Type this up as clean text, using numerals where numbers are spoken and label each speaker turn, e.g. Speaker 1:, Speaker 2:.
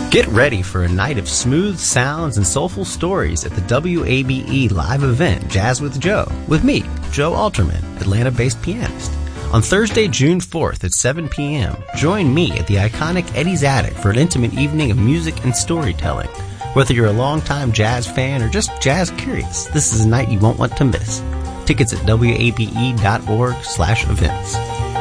Speaker 1: Get ready for a night of smooth sounds and soulful stories at the WABE live event Jazz with Joe, with me, Joe Alterman, Atlanta-based pianist. On Thursday, June 4th at 7 p.m., join me at the iconic Eddie's Attic for an intimate evening of music and storytelling. Whether you're a longtime jazz fan or just jazz curious, this is a night you won't want to miss. Tickets at wabe.org/events.